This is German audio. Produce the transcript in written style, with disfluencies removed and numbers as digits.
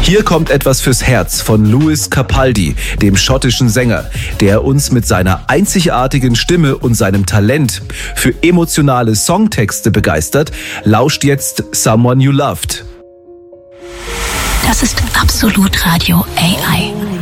Hier kommt etwas fürs Herz von Lewis Capaldi, dem schottischen Sänger, der uns mit seiner einzigartigen Stimme und seinem Talent für emotionale Songtexte begeistert. Lauscht jetzt Someone You Loved. Das ist Absolut Radio AI.